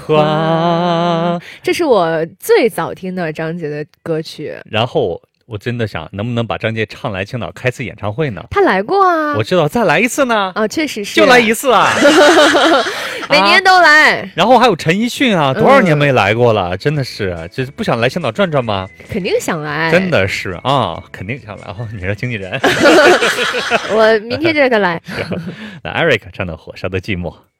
花， 这是我最早听的张杰的歌曲。 然后我真的想，能不能把张杰唱来青岛开次演唱会呢？ 他来过啊， 我知道，再来一次呢？ 啊，确实是， 就来一次啊， 每年都来。 然后还有陈奕迅啊，多少年没来过了，真的是，这不想来青岛转转吗？ 肯定想来， 真的是啊，肯定想来。哦，你是经纪人， 我明天就给他来。 那 Eric 唱的《火烧的寂寞》。